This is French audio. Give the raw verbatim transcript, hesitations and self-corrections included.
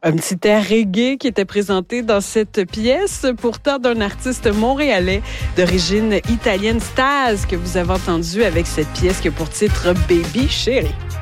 Un petit air reggae qui était présenté dans cette pièce, pourtant d'un artiste montréalais d'origine italienne, Stas, que vous avez entendu avec cette pièce qui a pour titre Baby Chérie.